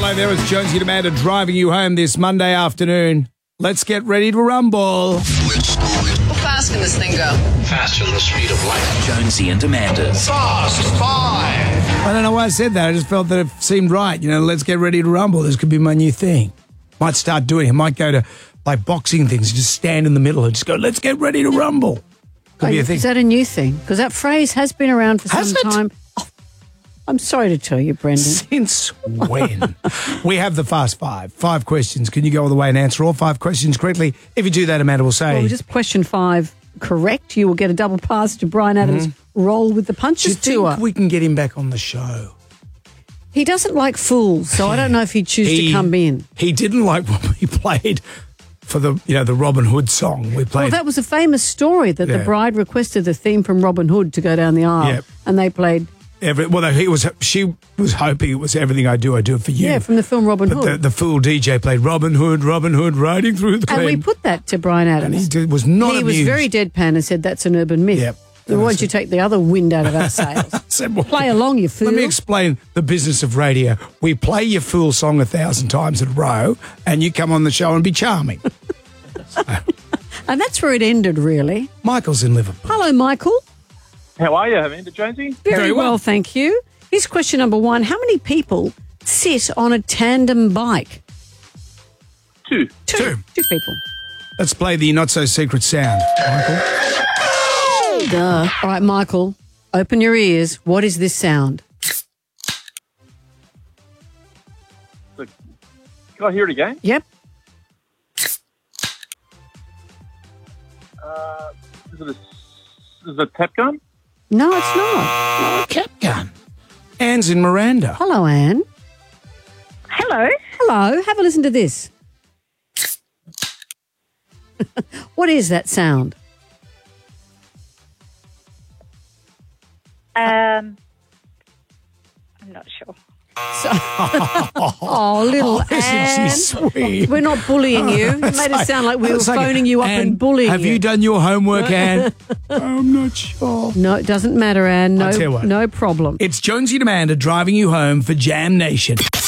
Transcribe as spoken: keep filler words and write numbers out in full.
Hello there, it's Jonesy and Amanda driving you home this Monday afternoon. Let's get ready to rumble. How fast can this thing go? Faster than the speed of light. Jonesy and Amanda's Fast Five. I don't know why I said that. I just felt that it seemed right. You know, let's get ready to rumble. This could be my new thing. Might start doing it. Might go to like boxing things. Just stand in the middle and just go, let's get ready to rumble. Could Oh, be a thing. is that a new thing? Because that phrase has been around for Has some it? time. Oh, I'm sorry to tell you, Brendan. Since when? We have the Fast Five. Five questions. Can you go all the way and answer all five questions correctly? If you do that, Amanda will say... Well, just question five correct. You will get a double pass to Brian Adams' Roll with the do you Punches tour. think we can get him back on the show? He doesn't like fools, so I don't know if he'd choose He- to come in. He didn't like what we played for the, you know, the Robin Hood song we Well, played. that was a famous story that Yeah. the bride requested the theme from Robin Hood to go down the aisle, Yep. and they played, Every, well, he was. She was hoping it was everything I do. I do it for you. yeah, from the film Robin But Hood. the, the fool D J played Robin Hood, Robin Hood, riding through the and glen. we put that to Brian And Adams. he did, was not He was amused. very deadpan and said that's an urban myth. Yep. So why'd you take the other wind out of our sails? Said, well, Play along, you fool. Let me explain the business of radio. We play your fool song a thousand times in a row, and you come on the show and be charming. And that's where it ended, really. Michael's in Liverpool. Hello, Michael. How are you, Amanda Jonesy? Very, Very well. well, thank you. Here's question number one. How many people sit on a tandem bike? Two. Two. Two. Two people. Let's play the not-so-secret sound, Michael. Duh. All right, Michael, open your ears. What is this sound? Look, can I hear it again? Yep. Uh, is it a, is it a tap gun? No, it's not. Oh, cap gun. Anne's in Miranda. Hello, Anne. Hello. Hello. Have a listen to this. What is that sound? Um, I'm not sure. Oh, little Isn't Anne. she sweet? We're not bullying you. You made it sound like we were It's like, phoning you up Anne, and bullying Have you done your homework, Anne? I'm not sure. No, it doesn't matter, Anne. I'll tell you No, what. no problem. It's Jonesy and Amanda driving you home for Jam Nation.